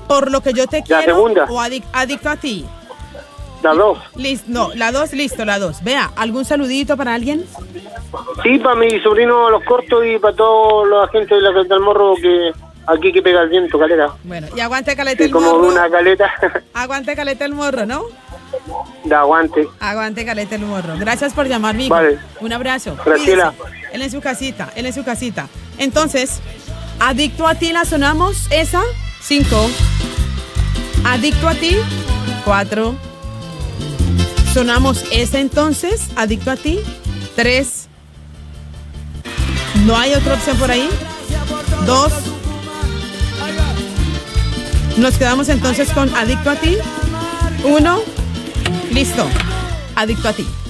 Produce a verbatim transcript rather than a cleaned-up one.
Por lo que yo te La quiero segunda. o adic- adicto a ti. La dos. Listo, no, la dos, listo, la dos. Vea, ¿algún saludito para alguien? Sí, para mi sobrino Los Cortos y para todos los agentes de la Caleta del Morro que aquí que pega el viento, caleta. Bueno, y aguante Caleta Sí, el como Morro. una caleta. Aguante Caleta el Morro, ¿no? De aguante. Aguante Caleta el Morro. Gracias por llamar, mijo. Vale. Un abrazo. Graciela. Cuídese. Él en su casita, él en su casita. Entonces, adicto a ti la sonamos, esa, cinco. Adicto a ti, cuatro. Sonamos esa entonces, adicto a ti, tres. ¿No hay otra opción por ahí? Dos. Nos quedamos entonces con adicto a ti. Uno. Listo. Adicto a ti.